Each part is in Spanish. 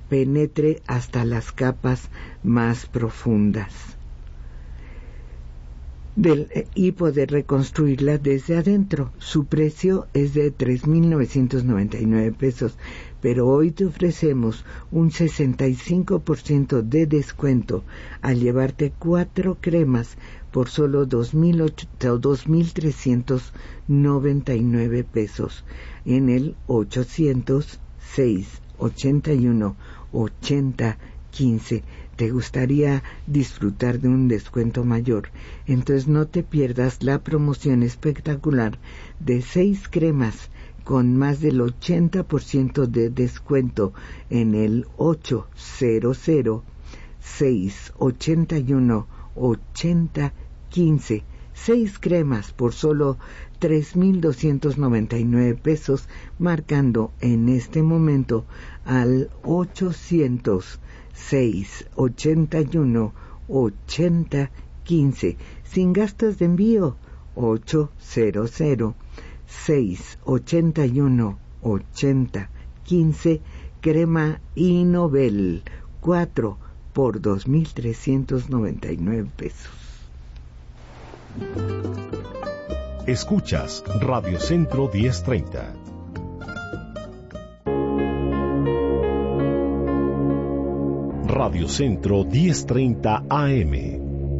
penetre hasta las capas más profundas y poder reconstruirla desde adentro. Su precio es de 3,999 pesos, pero hoy te ofrecemos un 65% de descuento al llevarte 4 cremas por solo 2,399 pesos en el 800-681-8015. ¿Te gustaría disfrutar de un descuento mayor? Entonces no te pierdas la promoción espectacular de 6 cremas con más del 80% de descuento en el 800-681-8015. 6 cremas por solo 3,299 pesos, marcando en este momento al 800-681-8015, sin gastos de envío. 800-681-8015, crema Innovel 4 por 2,399 pesos. Escuchas Radio Centro 1030. Radio Centro 1030 AM.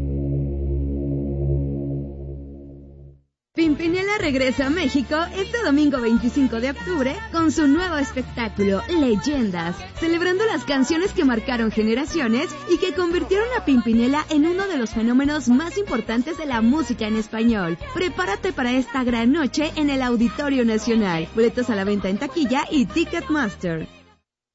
Pimpinela regresa a México este domingo 25 de octubre con su nuevo espectáculo, Leyendas, celebrando las canciones que marcaron generaciones y que convirtieron a Pimpinela en uno de los fenómenos más importantes de la música en español. Prepárate para esta gran noche en el Auditorio Nacional. Boletos a la venta en taquilla y Ticketmaster.